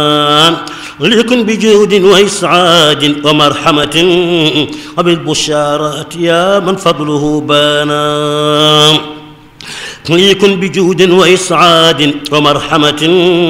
ليكن بجود وإسعاد ومرحمة وبالبشارات يا من فضله بانا. ليكن بجود وإسعاد ومرحمة